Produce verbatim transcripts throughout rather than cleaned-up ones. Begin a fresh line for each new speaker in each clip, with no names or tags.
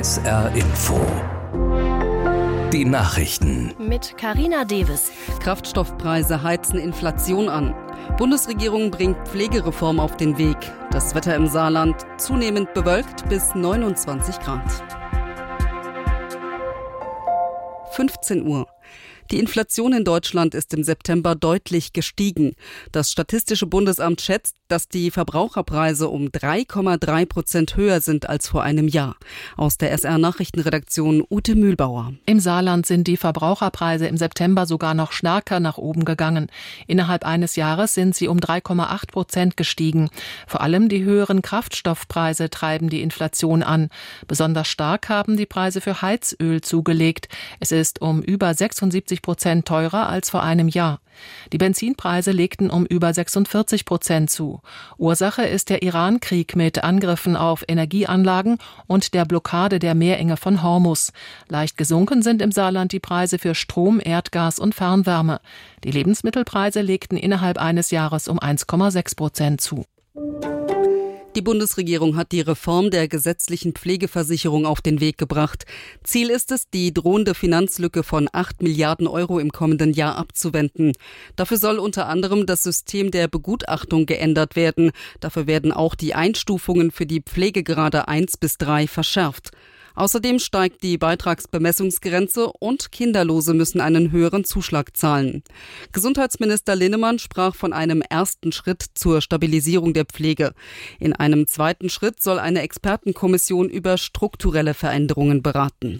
S R Info. Die Nachrichten.
Mit Carina Deves.
Kraftstoffpreise heizen Inflation an. Bundesregierung bringt Pflegereform auf den Weg. Das Wetter im Saarland zunehmend bewölkt bis neunundzwanzig Grad. fünfzehn Uhr. Die Inflation in Deutschland ist im September deutlich gestiegen. Das Statistische Bundesamt schätzt, dass die Verbraucherpreise um drei Komma drei Prozent höher sind als vor einem Jahr. Aus der S R-Nachrichtenredaktion Ute Mühlbauer.
Im Saarland sind die Verbraucherpreise im September sogar noch stärker nach oben gegangen. Innerhalb eines Jahres sind sie um drei Komma acht Prozent gestiegen. Vor allem die höheren Kraftstoffpreise treiben die Inflation an. Besonders stark haben die Preise für Heizöl zugelegt. Es ist um über sechsundsiebzig Prozent teurer als vor einem Jahr. Die Benzinpreise legten um über sechsundvierzig Prozent zu. Ursache ist der Iran-Krieg mit Angriffen auf Energieanlagen und der Blockade der Meerenge von Hormuz. Leicht gesunken sind im Saarland die Preise für Strom, Erdgas und Fernwärme. Die Lebensmittelpreise legten innerhalb eines Jahres um eins Komma sechs Prozent zu.
Die Bundesregierung hat die Reform der gesetzlichen Pflegeversicherung auf den Weg gebracht. Ziel ist es, die drohende Finanzlücke von acht Milliarden Euro im kommenden Jahr abzuwenden. Dafür soll unter anderem das System der Begutachtung geändert werden. Dafür werden auch die Einstufungen für die Pflegegrade eins bis drei verschärft. Außerdem steigt die Beitragsbemessungsgrenze und Kinderlose müssen einen höheren Zuschlag zahlen. Gesundheitsminister Linnemann sprach von einem ersten Schritt zur Stabilisierung der Pflege. In einem zweiten Schritt soll eine Expertenkommission über strukturelle Veränderungen beraten.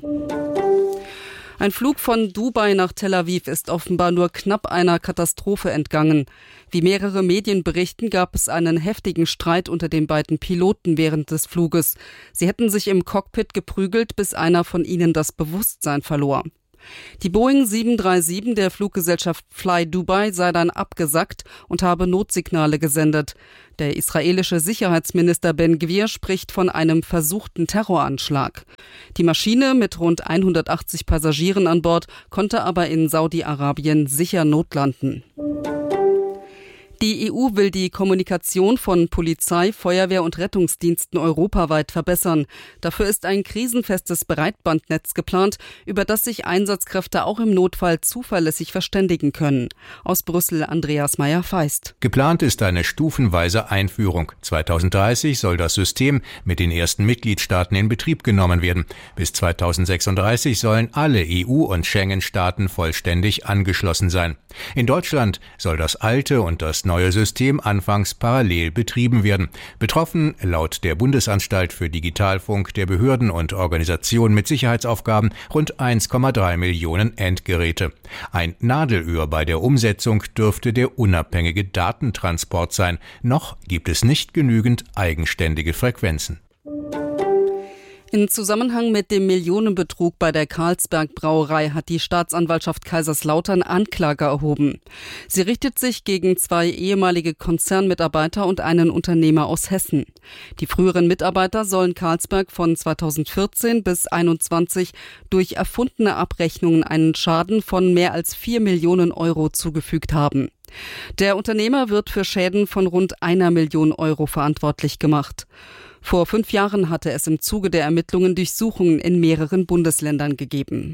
Ein Flug von Dubai nach Tel Aviv ist offenbar nur knapp einer Katastrophe entgangen. Wie mehrere Medien berichten, gab es einen heftigen Streit unter den beiden Piloten während des Fluges. Sie hätten sich im Cockpit geprügelt, bis einer von ihnen das Bewusstsein verlor. Die Boeing sieben drei sieben der Fluggesellschaft Fly Dubai sei dann abgesackt und habe Notsignale gesendet. Der israelische Sicherheitsminister Ben Gvir spricht von einem versuchten Terroranschlag. Die Maschine mit rund hundertachtzig Passagieren an Bord konnte aber in Saudi-Arabien sicher notlanden. Die E U will die Kommunikation von Polizei, Feuerwehr und Rettungsdiensten europaweit verbessern. Dafür ist ein krisenfestes Breitbandnetz geplant, über das sich Einsatzkräfte auch im Notfall zuverlässig verständigen können. Aus Brüssel Andreas Meyer-Feist.
Geplant ist eine stufenweise Einführung. zweitausenddreißig soll das System mit den ersten Mitgliedstaaten in Betrieb genommen werden. Bis zweitausendsechsunddreißig sollen alle E U- und Schengen-Staaten vollständig angeschlossen sein. In Deutschland soll das alte und das neue System anfangs parallel betrieben werden. Betroffen laut der Bundesanstalt für Digitalfunk der Behörden und Organisationen mit Sicherheitsaufgaben rund eins Komma drei Millionen Endgeräte. Ein Nadelöhr bei der Umsetzung dürfte der unabhängige Datentransport sein. Noch gibt es nicht genügend eigenständige Frequenzen.
In Zusammenhang mit dem Millionenbetrug bei der Carlsberg Brauerei hat die Staatsanwaltschaft Kaiserslautern Anklage erhoben. Sie richtet sich gegen zwei ehemalige Konzernmitarbeiter und einen Unternehmer aus Hessen. Die früheren Mitarbeiter sollen Carlsberg von zweitausendvierzehn bis einundzwanzig durch erfundene Abrechnungen einen Schaden von mehr als vier Millionen Euro zugefügt haben. Der Unternehmer wird für Schäden von rund einer Million Euro verantwortlich gemacht. Vor fünf Jahren hatte es im Zuge der Ermittlungen Durchsuchungen in mehreren Bundesländern gegeben.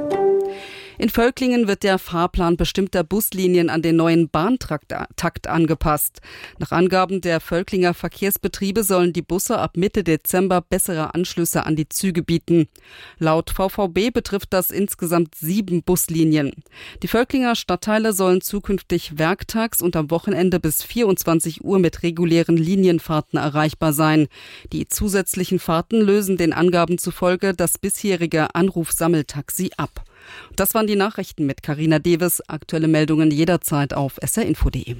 In Völklingen wird der Fahrplan bestimmter Buslinien an den neuen Bahntakt angepasst. Nach Angaben der Völklinger Verkehrsbetriebe sollen die Busse ab Mitte Dezember bessere Anschlüsse an die Züge bieten. Laut V V B betrifft das insgesamt sieben Buslinien. Die Völklinger Stadtteile sollen zukünftig werktags und am Wochenende bis vierundzwanzig Uhr mit regulären Linienfahrten erreichbar sein. Die zusätzlichen Fahrten lösen den Angaben zufolge das bisherige Anrufsammeltaxi ab. Das waren die Nachrichten mit Carina Deves. Aktuelle Meldungen jederzeit auf s r info punkt d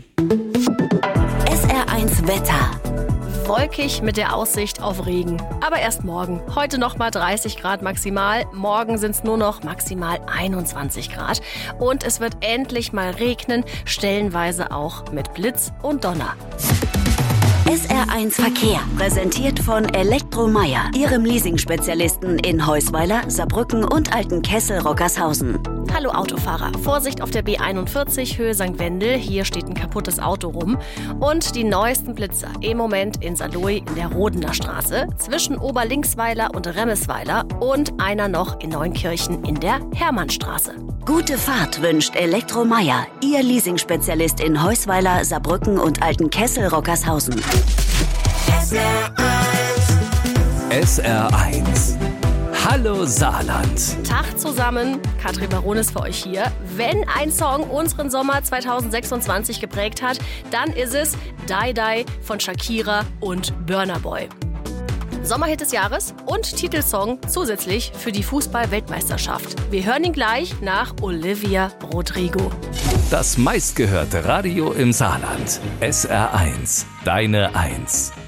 e.
S R eins Wetter. Wolkig mit der Aussicht auf Regen. Aber erst morgen. Heute noch mal dreißig Grad maximal. Morgen sind es nur noch maximal einundzwanzig Grad. Und es wird endlich mal regnen, stellenweise auch mit Blitz und Donner.
S R eins Verkehr, präsentiert von Elektromeier, Ihrem Leasing-Spezialisten in Heusweiler, Saarbrücken und Altenkessel-Rockershausen.
Hallo Autofahrer, Vorsicht auf der B einundvierzig Höhe Sankt Wendel, hier steht ein kaputtes Auto rum. Und die neuesten Blitzer im Moment in Saarlouis in der Rodener Straße, zwischen Oberlinksweiler und Remmesweiler und einer noch in Neunkirchen in der Hermannstraße.
Gute Fahrt wünscht Elektromeier, Ihr Leasingspezialist in Heusweiler, Saarbrücken und Altenkessel-Rockershausen.
S R eins. Hallo Saarland.
Tag zusammen, Katrin Baron ist für euch hier. Wenn ein Song unseren Sommer zweitausendsechsundzwanzig geprägt hat, dann ist es Die Die von Shakira und Burna Boy. Sommerhit des Jahres und Titelsong zusätzlich für die Fußball-Weltmeisterschaft. Wir hören ihn gleich nach Olivia Rodrigo.
Das meistgehörte Radio im Saarland. S R eins. Deine Eins.